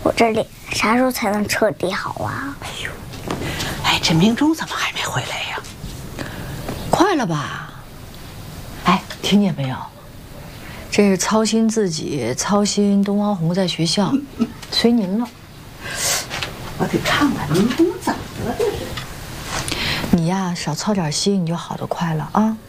我这脸啥时候才能彻底好啊？ 哎呦，哎，这明忠怎么还没回来呀？ 快了吧？哎，听见没有？这是操心自己，操心东方红在学校，随您了。 我得看看明忠怎么了这是。 你呀，少操点心，你就好得快了啊。